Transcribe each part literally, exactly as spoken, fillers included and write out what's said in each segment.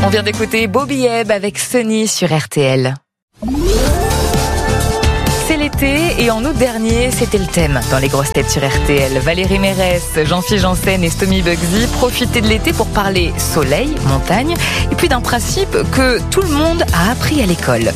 On vient d'écouter Bobby Hebb avec Sunny sur R T L. C'est l'été et en août dernier, c'était le thème dans les grosses têtes sur R T L. Valérie Mérès, Jean-Philippe Janssen et Stomy Bugsy profitaient de l'été pour parler soleil, montagne et puis d'un principe que tout le monde a appris à l'école.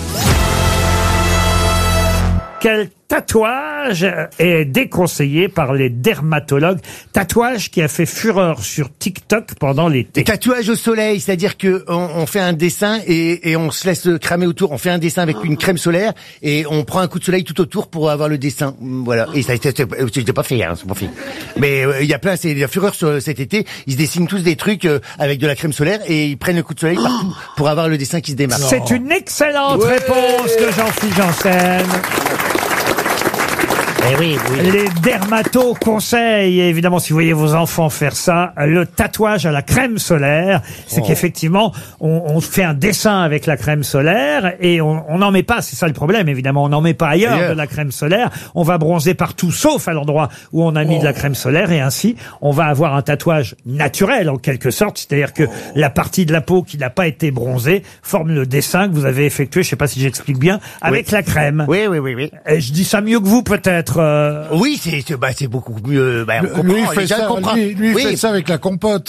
Quel tatouage est déconseillé par les dermatologues? Tatouage qui a fait fureur sur TikTok pendant l'été. Tatouage au soleil, c'est-à-dire que on, on fait un dessin et, et on se laisse cramer autour. On fait un dessin avec une crème solaire et on prend un coup de soleil tout autour pour avoir le dessin. Voilà. Et ça, c'était pas fait, hein, c'est pas fait. Mais il euh, y a plein, c'est la fureur sur cet été. Ils se dessinent tous des trucs euh, avec de la crème solaire et ils prennent le coup de soleil partout pour avoir le dessin qui se démarque. C'est une excellente ouais. réponse de Jean-Philippe Janssen. Eh oui, oui. Les dermatos conseillent, évidemment, si vous voyez vos enfants faire ça, le tatouage à la crème solaire. C'est oh. qu'effectivement, on, on fait un dessin avec la crème solaire et on n'en met pas, c'est ça le problème, évidemment, on n'en met pas ailleurs, ailleurs de la crème solaire. On va bronzer partout, sauf à l'endroit où on a mis oh. de la crème solaire et ainsi, on va avoir un tatouage naturel, en quelque sorte. C'est-à-dire que oh. la partie de la peau qui n'a pas été bronzée forme le dessin que vous avez effectué, je sais pas si j'explique bien, avec oui. la crème. Oui, oui, oui, oui. Et je dis ça mieux que vous, peut-être. Euh... Oui, c'est c'est, bah, c'est beaucoup mieux. Bah, on comprend, lui, il fait ça, lui, lui oui. fait ça avec la compote.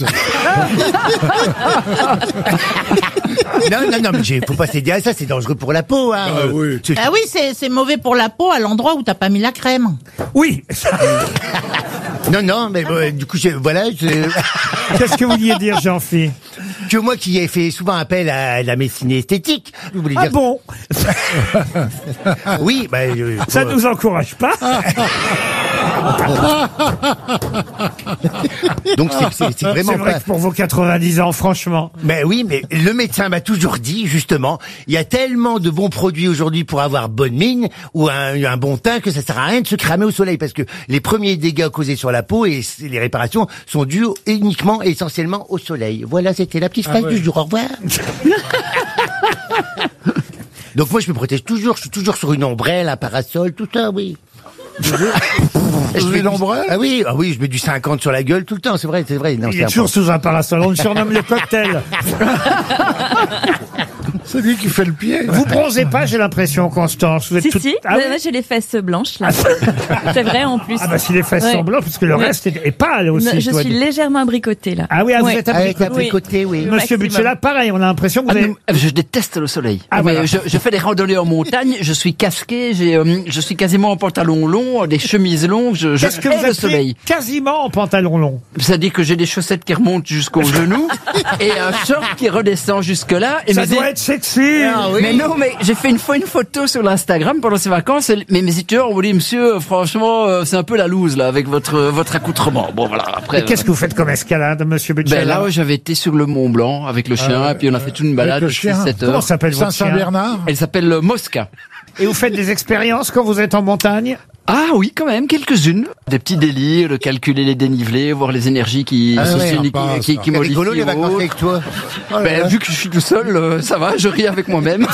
non, non, non, mais il faut pas s'aider à ça, c'est dangereux pour la peau. Hein. Ah oui, ah, oui c'est, c'est mauvais pour la peau à l'endroit où t'as pas mis la crème. Oui. non, non, mais euh, du coup, je, voilà. Je... Qu'est-ce que vous vouliez dire, Jean-Philippe? Que moi qui ai fait souvent appel à la médecine esthétique. Vous voulez ah dire... bon? Oui, bah, euh, ça faut... nous encourage pas. Donc c'est, c'est, c'est vraiment c'est vrai pas... que pour vos quatre-vingt-dix ans, franchement. Mais oui, mais le médecin m'a toujours dit, justement, il y a tellement de bons produits aujourd'hui pour avoir bonne mine ou un, un bon teint que ça sert à rien de se cramer au soleil parce que les premiers dégâts causés sur la peau et les réparations sont dus uniquement et essentiellement au soleil. Voilà, c'était la petite phrase ah ouais. du jour. Au revoir. Donc moi je me protège toujours, je suis toujours sur une ombrelle, un parasol, tout ça, oui. Je mets l'ombrelle? Ah oui, ah oui, je mets du cinquante sur la gueule tout le temps, c'est vrai, c'est vrai. Non, il c'est est toujours sous un parasol, on le surnomme le cocktail. C'est lui qui fait le pied. Vous bronzez pas, j'ai l'impression, Constance. Vous êtes si, toute... si, ah, oui j'ai les fesses blanches, là. C'est vrai, en plus. Ah bah si les fesses ouais. sont blanches, parce que le ouais. reste est, est pâle aussi. Je, je suis dire. légèrement abricotée, là. Ah oui, ah, vous ouais. êtes abricoté, abricoté oui. oui. Monsieur Butchela, pareil, on a l'impression que vous ah, avez... non, je déteste le soleil. Ah, mais voilà. je, je fais des randonnées en montagne, je suis casqué, j'ai, euh, je suis quasiment en pantalon long, des chemises longues, je, je Qu'est-ce que vous le soleil. Quasiment en pantalon long. C'est-à-dire que j'ai des chaussettes qui remontent jusqu'aux genoux et un short qui redescend jusque-là. Et ça me doit dit... être sexy. Ah, oui. Mais non, mais j'ai fait une fois une photo sur l'Instagram pendant ces vacances. Et mais mes étudiants ont dit, monsieur, franchement, euh, c'est un peu la loose là avec votre votre accoutrement. Bon voilà. Après. Et qu'est-ce que vous faites comme escalade, monsieur Butchela? Ben là, j'avais été sur le Mont Blanc avec le chien, euh, et puis on a fait toute une balade de six sept heures. Comment s'appelle votre chien? Saint-Bernard. Elle s'appelle euh, Mosca. Et vous faites des expériences quand vous êtes en montagne? Ah oui, quand même, quelques-unes. Des petits délires, de calculer les dénivelés, voir les énergies qui ah ouais, qui, qui, qui, qui modifient. rigolo les vacances avec toi. Oh ben, là. Vu que je suis tout seul, euh, ça va, je ris avec moi-même.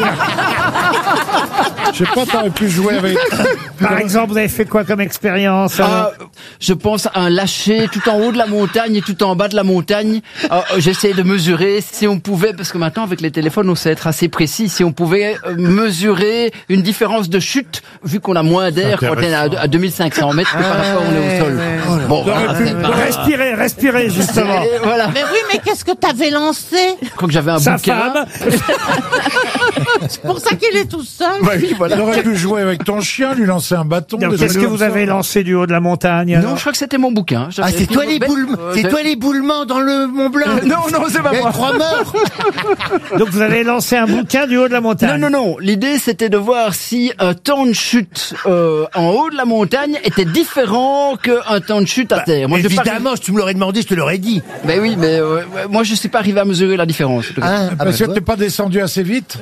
Je sais pas, t'aurais pu jouer avec... Par exemple, vous avez fait quoi comme expérience? Ah, je pense à un lâcher tout en haut de la montagne et tout en bas de la montagne. Ah, j'essayais de mesurer si on pouvait, parce que maintenant avec les téléphones on sait être assez précis, si on pouvait mesurer une différence de chute, vu qu'on a moins d'air quand on est à, à deux mille cinq cents mètres que par rapport où on est au sol. Oh bon, voilà, pas... Respirez, respirez justement. Et voilà. Mais oui, mais qu'est-ce que t'avais lancé? Je crois que j'avais un Sa bouquin. Femme. C'est pour ça qu'il est tout seul. Bah oui, voilà. T'aurais pu jouer avec ton chien, lui lancer un bâton. Donc, qu'est-ce que vous avez lancé du haut de la montagne? Non, alors je crois que c'était mon bouquin. Ah, c'est toi les boules, euh, c'est toi les boulements dans le Mont Blanc. Euh, non, non, c'est pas moi. Trois morts. Donc vous avez lancé un bouquin du haut de la montagne? Non, non, non. L'idée c'était de voir si un temps de chute euh, en haut de la montagne était différent qu'un temps de chute à bah, terre. Moi, évidemment, pas... si tu me l'aurais demandé, je te l'aurais dit. Ben oui, mais euh, moi je suis pas arrivé à mesurer la différence. Ah, ah, parce bah, que t'es pas descendu assez vite.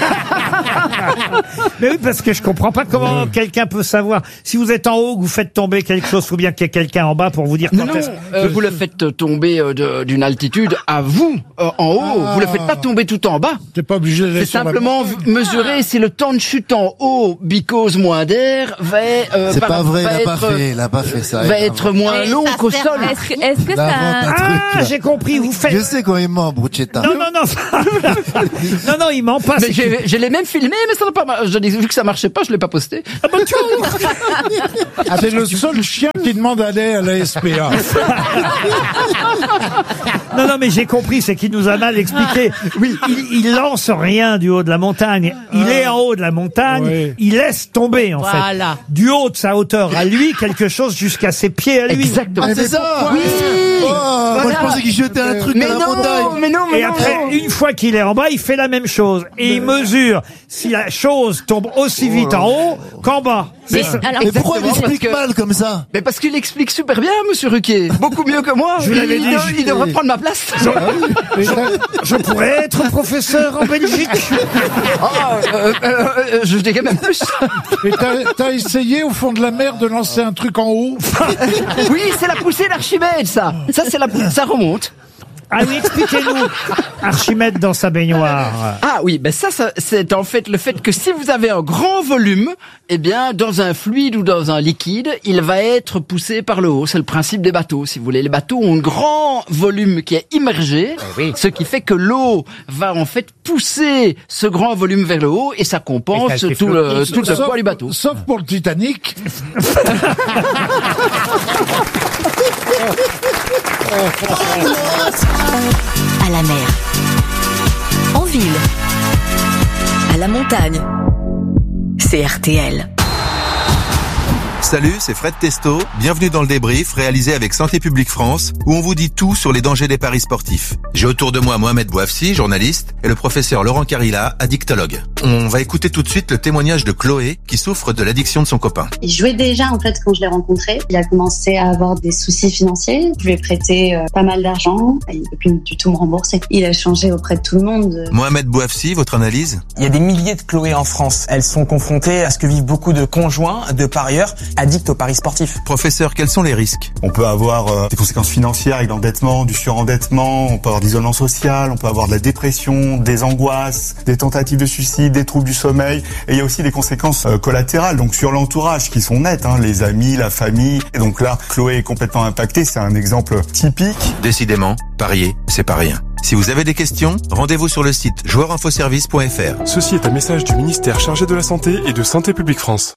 Mais oui, parce que je comprends pas comment mmh. quelqu'un peut savoir si vous êtes en haut, que vous faites tomber quelque chose, ou bien qu'il y a quelqu'un en bas pour vous dire quand non, est-ce non, euh, vous le faites tomber euh, de, d'une altitude à vous euh, en haut. Ah. Vous le faites pas tomber tout en bas. T'es pas obligé de. C'est simplement mesurer si le temps de chute en haut, because moins d'air, va va, euh, C'est par- pas vrai, il va a pas être, fait, il a pas fait ça. va être moins Et long ça qu'au sert sol. à- Est-ce que, est-ce que Il invente ça... un truc, Ah, là. j'ai compris, vous faites... Je sais quand il ment, Bruschetta. Non, non, non. non, non, il ment pas. Mais c'est j'ai, je l'ai même filmé, mais ça n'a pas mar- je l'ai- vu que ça marchait pas, je l'ai pas posté. Ah bah, tu vois. Ah, c'est le seul chien qui demande à aller à la S P A. Non, non, mais j'ai compris, c'est qu'il nous a mal expliqué. Oui. Il, il lance rien du haut de la montagne. Il est en haut de la montagne. Oui. Il laisse tomber, en Voilà. fait. Du haut de sa hauteur à lui, quelque chose jusqu'à ses pieds à lui. Exactement. Ah, c'est ça. Oui. Oh, moi Voilà. je pensais qu'il jetait un truc Mais à la non, montagne. mais non, mais Et non. après, une fois qu'il est en bas, il fait la même chose. Et il mesure si la chose tombe aussi vite en haut qu'en bas. Mais, C'est ça. alors, Et pourquoi il Exactement, explique parce que- mal comme ça? Mais parce qu'il explique super bien, monsieur Ruquier. Beaucoup mieux que moi. Je vous l'avais il, dit, il- je- il devrait prendre ma place. Et t'as- Je pourrais être professeur en Belgique. Ah, euh, euh, euh, je dirais même plus. Et t'as, t'as essayé au fond de la mer de lancer un truc en haut? Oui, c'est la poussée d'Archimède, ça. Ça, c'est la, ça remonte. Ah oui, expliquez-nous. Archimède dans sa baignoire. Ah oui, ben ça, ça, c'est en fait le fait que si vous avez un grand volume, eh bien, dans un fluide ou dans un liquide, il va être poussé par le haut. C'est le principe des bateaux, si vous voulez. Les bateaux ont un grand volume qui est immergé, ce qui fait que l'eau va en fait pousser ce grand volume vers le haut et ça compense Et ça le fait tout le, flotter. tout le poids du bateau. Sauf pour le Titanic. À la mer, en ville, à la montagne. C'est R T L. Salut, c'est Fred Testo. Bienvenue dans le débrief réalisé avec Santé publique France, où on vous dit tout sur les dangers des paris sportifs. J'ai autour de moi Mohamed Bouafsi, journaliste, et le professeur Laurent Carilla, addictologue. On va écouter tout de suite le témoignage de Chloé, qui souffre de l'addiction de son copain. Il jouait déjà en fait quand je l'ai rencontré. Il a commencé à avoir des soucis financiers. Je lui ai prêté euh, pas mal d'argent. Il ne peut plus du tout me rembourser. Il a changé auprès de tout le monde. Mohamed Bouafsi, votre analyse? Il y a des milliers de Chloé en France. Elles sont confrontées à ce que vivent beaucoup de conjoints, de parieurs, addicts aux paris sportifs. Professeur, quels sont les risques? On peut avoir euh, des conséquences financières avec l'endettement, du surendettement, on peut avoir d'isolement social, on peut avoir de la dépression, des angoisses, des tentatives de suicide, des troubles du sommeil, et il y a aussi des conséquences euh, collatérales, donc sur l'entourage qui sont nettes, hein, les amis, la famille. Et donc là, Chloé est complètement impactée, c'est un exemple typique. Décidément, parier, c'est pas rien. Si vous avez des questions, rendez-vous sur le site joueur info service point f r. Ceci est un message du ministère chargé de la Santé et de Santé publique France.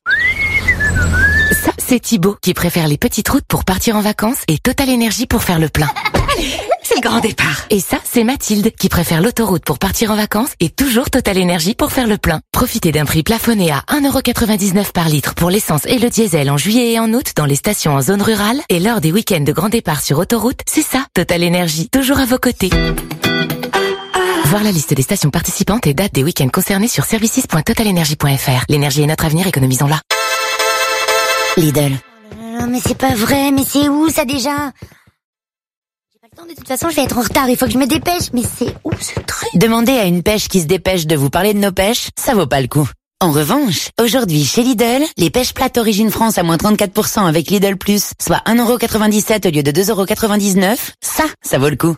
Ça, c'est Thibaut qui préfère les petites routes pour partir en vacances et Total Énergie pour faire le plein. C'est le grand départ. Et ça, c'est Mathilde qui préfère l'autoroute pour partir en vacances et toujours Total Énergie pour faire le plein. Profitez d'un prix plafonné à un euro quatre-vingt-dix-neuf par litre pour l'essence et le diesel en juillet et en août dans les stations en zone rurale et lors des week-ends de grand départ sur autoroute. C'est ça, Total Énergie, toujours à vos côtés. Voir la liste des stations participantes et dates des week-ends concernés sur services point total énergie point f r. L'énergie est notre avenir, économisons-la. Lidl. Non, mais c'est pas vrai, mais c'est où ça déjà? J'ai pas le temps, de toute façon je vais être en retard, il faut que je me dépêche, mais c'est où ce truc? Demandez à une pêche qui se dépêche de vous parler de nos pêches, ça vaut pas le coup. En revanche, aujourd'hui chez Lidl, les pêches plates Origine France à moins trente-quatre pour cent avec Lidl Plus, soit un euro quatre-vingt-dix-sept au lieu de deux euros quatre-vingt-dix-neuf, ça, ça vaut le coup.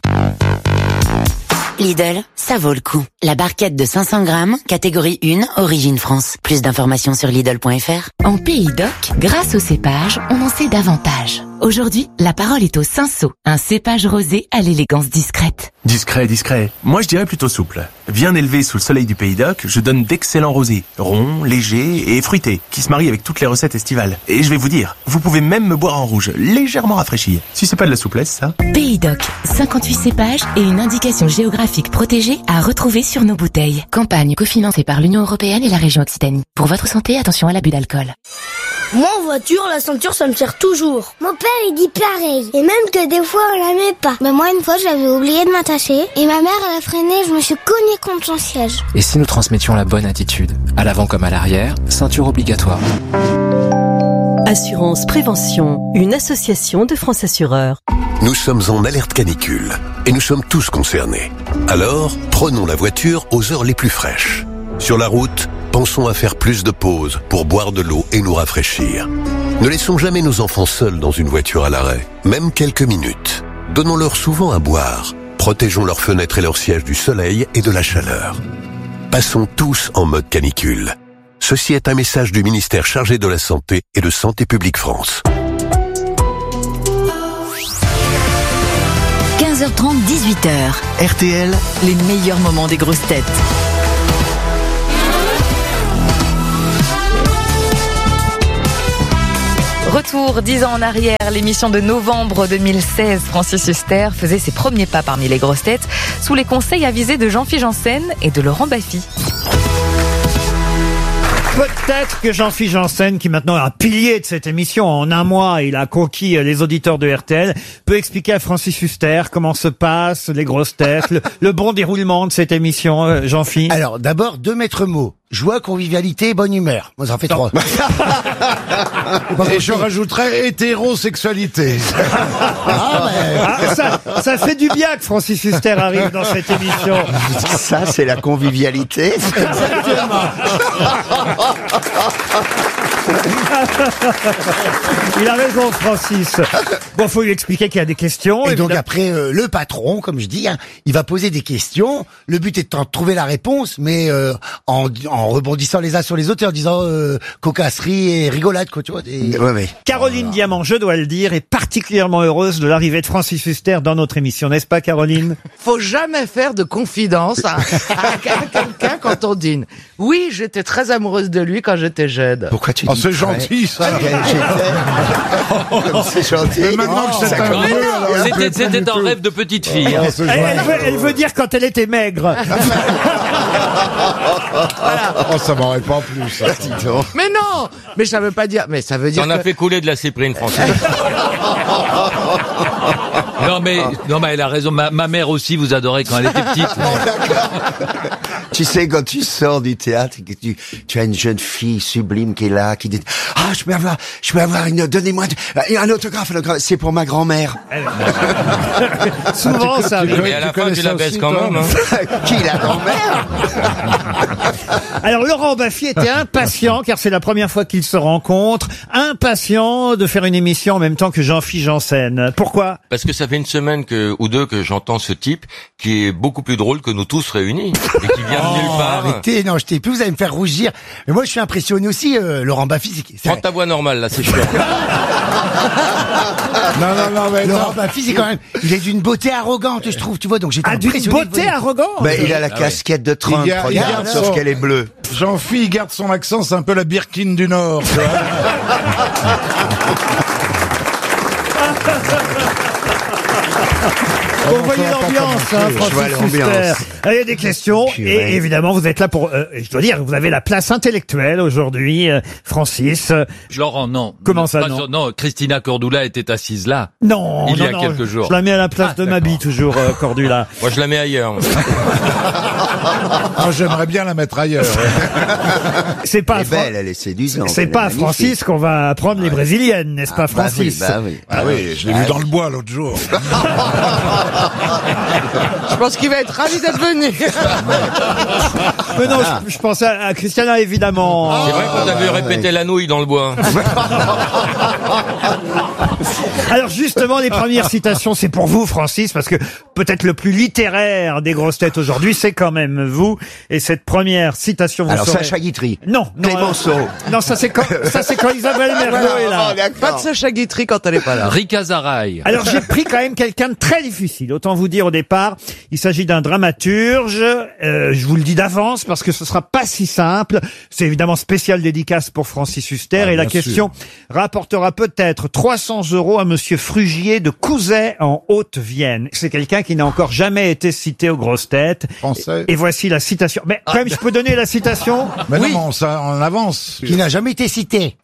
Lidl, ça vaut le coup. La barquette de cinq cents grammes, catégorie un, Origine France. Plus d'informations sur Lidl point f r. En Pays d'Oc, grâce au cépage, on en sait davantage. Aujourd'hui, la parole est au cinsault, un cépage rosé à l'élégance discrète. Discret, discret. Moi, je dirais plutôt souple. Bien élevé sous le soleil du Pays d'Oc, je donne d'excellents rosés, ronds, légers et fruités, qui se marient avec toutes les recettes estivales. Et je vais vous dire, vous pouvez même me boire en rouge, légèrement rafraîchi. Si c'est pas de la souplesse, ça. Pays d'Oc, cinquante-huit cépages et une indication géographique protégée à retrouver sur nos bouteilles. Campagne cofinancée par l'Union européenne et la région Occitanie. Pour votre santé, attention à l'abus d'alcool. Moi en voiture, la ceinture ça me sert toujours. Mon père il dit pareil. Et même que des fois on la met pas. Mais moi une fois j'avais oublié de m'attacher. Et ma mère elle a freiné, je me suis cognée contre son siège. Et si nous transmettions la bonne attitude, à l'avant comme à l'arrière, ceinture obligatoire. Assurance Prévention, une association de France Assureurs. Nous sommes en alerte canicule et nous sommes tous concernés. Alors, prenons la voiture aux heures les plus fraîches. Sur la route, pensons à faire plus de pauses pour boire de l'eau et nous rafraîchir. Ne laissons jamais nos enfants seuls dans une voiture à l'arrêt, même quelques minutes. Donnons-leur souvent à boire. Protégeons leurs fenêtres et leurs sièges du soleil et de la chaleur. Passons tous en mode canicule. Ceci est un message du ministère chargé de la Santé et de Santé publique France. quinze heures trente, dix-huit heures. R T L, les meilleurs moments des grosses têtes. Retour dix ans en arrière, l'émission de novembre deux mille seize, Francis Huster faisait ses premiers pas parmi les grosses têtes sous les conseils avisés de Jean-Philippe Janssen et de Laurent Baffy. Peut-être que Jean-Philippe Janssen, qui maintenant est un pilier de cette émission, en un mois, il a conquis les auditeurs de R T L, peut expliquer à Francis Huster comment se passent les grosses têtes, le, le bon déroulement de cette émission, Jean-Philippe. Alors, d'abord, deux maîtres mots. Joie, convivialité, bonne humeur. Moi, ça en fait trois. Et je rajouterais hétérosexualité. Ah, ah, ça, ça fait du bien que Francis Huster arrive dans cette émission. Ça, c'est la convivialité. Exactement. Il a raison, Francis. Bon, faut lui expliquer qu'il y a des questions. Et évidemment. donc après, euh, le patron, comme je dis, hein, il va poser des questions. Le but est de trouver la réponse, mais euh, en, en rebondissant les uns sur les autres et en disant euh, cocasserie et rigolade, quoi, tu vois. Des... Ouais, ouais. Caroline Diamant, je dois le dire, est particulièrement heureuse de l'arrivée de Francis Huster dans notre émission, n'est-ce pas, Caroline? Faut jamais faire de confidence à, à quelqu'un quand on dîne. Oui, j'étais très amoureuse de lui quand j'étais jeune. Pourquoi tu dis Oh, c'est gentil, ça. C'est gentil. Mais maintenant que c'est un Mais peu, non, alors, elle c'était- plaît pas c'était du un tout. rêve de petite fille. Oh, c'est Elle, elle gentil. veut, elle veut dire quand elle était maigre. Oh, ça m'aurait pas plu, ça. Mais non, mais ça veut pas dire. Mais ça veut dire. T'en as que- fait couler de la cyprine, François. Non mais, non mais elle a raison. Ma, ma mère aussi vous adorait quand elle était petite. Tu sais, quand tu sors du théâtre et que tu, tu as une jeune fille sublime qui est là, qui dit « Ah, je peux avoir, je peux avoir une, donnez-moi de- un autographe, un autographe. C'est pour ma grand-mère. » Souvent, ça arrive. Mais à la fin, tu la baisses quand même. Hein. Qui, la grand-mère? Alors, Laurent Baffy était impatient, car c'est la première fois qu'ils se rencontrent, impatient de faire une émission en même temps que Jean-Philippe Janssen. Pourquoi? Parce que ça fait une semaine que, ou deux que j'entends ce type qui est beaucoup plus drôle que nous tous réunis et qui vient de nulle part. Arrêtez, non, je t'ai plus, vous allez me faire rougir. Mais moi, je suis impressionné aussi, euh, Laurent Baffy. c'est- c'est- Prends ta voix normale là, c'est chiant. Non, non, non, mais Laurent non. Baffy, c'est quand même, il est d'une beauté arrogante, je trouve, tu vois, donc j'étais Ah, d'une impressionné de beauté voir- arrogante? Ben, il a la Ah ouais. casquette de Trump, Il garde- il regarde, garde sauf son- qu'elle est bleue. Jean-Philippe garde son accent, c'est un peu la Birkin du Nord. Tu vois. Vous voyez l'ambiance, hein, Je vois Francis l'ambiance. Huster. Il y a des questions, Purée. et évidemment, vous êtes là pour, euh, je dois dire, vous avez la place intellectuelle aujourd'hui, euh, Francis. Laurent, non. Comment ça, Pas non sur- Non, Christina Cordula était assise là. Non, Il y non, a non, quelques je- jours. Je la mets à la place Ah, de ma bille, toujours, euh, Cordula. Moi, je la mets ailleurs. Moi, j'aimerais bien la mettre ailleurs. C'est pas, Elle à est Fran- belle, elle est séduisante. c'est elle pas est à magnifique. Francis qu'on va apprendre les brésiliennes, n'est-ce pas, Ah, bah oui, Francis? bah oui. Ah oui, je l'ai vu dans le bois l'autre jour. Je pense qu'il va être ravi d'être venu. Mais non, je, je pense à, à Christiana, évidemment. C'est vrai qu'on t'a vu répéter la nouille dans le bois. Alors justement, les premières citations, c'est pour vous, Francis, parce que peut-être le plus littéraire des grosses têtes aujourd'hui, c'est quand même vous. Et cette première citation, vous Alors, saurez... Sacha Guitry. Non, non. Clémenceau. euh, Non, ça c'est quand, ça c'est quand Isabelle Mergo est là. Pas de Sacha Guitry quand elle est pas là. Rika Zaraï. Alors j'ai pris quand même quelqu'un de très difficile. Autant vous dire au départ, il s'agit d'un dramaturge. Euh, je vous le dis d'avance parce que ce sera pas si simple. C'est évidemment spécial dédicace pour Francis Huster Ah, et la bien question rapportera peut-être trois cents euros à Monsieur Frugier de Couzet en Haute-Vienne. C'est quelqu'un qui n'a encore jamais été cité aux grosses têtes. Français. Et, et voici la citation. Mais quand même, je peux donner la citation. Mais Oui. non, mais on, ça, on avance. Qui n'a jamais été cité.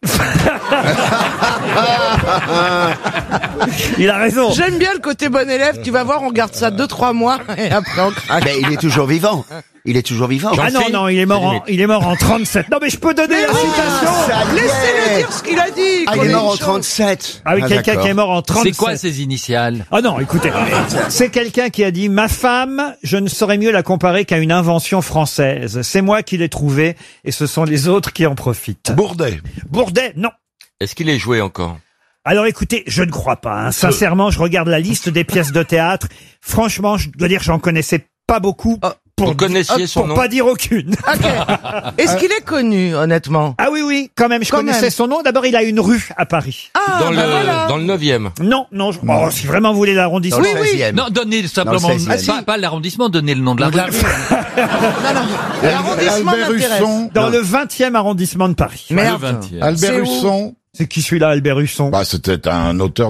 Il a raison. J'aime bien le côté bon élève. Tu vas voir, on garde ça deux trois mois et après on craque. Ben, il est toujours vivant. Il est toujours vivant. Ah non, non, il est mort en, il est mort en trente-sept. Non, mais je peux donner Mais la oui, citation. Ça y est. Laissez-le dire ce qu'il a dit. Ah, qu'on il est ait mort une en chance. trente-sept. Ah oui, quelqu'un d'accord. qui est mort en trente-sept. C'est quoi ses initiales? Ah non, écoutez, c'est quelqu'un qui a dit « Ma femme, je ne saurais mieux la comparer qu'à une invention française. C'est moi qui l'ai trouvée et ce sont les autres qui en profitent. Bourdet. » Bourdet, non. Est-ce qu'il est joué encore? Alors écoutez, je ne crois pas. hein. Sincèrement, je regarde la liste des pièces de théâtre. Franchement, je dois dire que j'en connaissais pas beaucoup. pour, Vous connaissiez son pour nom pas dire aucune. Est-ce qu'il est connu, honnêtement? Ah oui, oui, quand même, je Quand connaissais même. son nom. D'abord, il a une rue à Paris. Ah, Dans bah le voilà. dans le neuvième. Non, non, je- oh, si vraiment vous voulez l'arrondissement. Dans le Oui, oui. seizième. Non, donnez Dans simplement, le seizième. pas, pas l'arrondissement, donnez le nom de la rue. L'arrondissement Albert m'intéresse. Husson. Dans le vingtième arrondissement de Paris. Merde. Le vingtième. Albert C'est où Husson. C'est qui celui-là, Albert Husson? Bah, c'était un auteur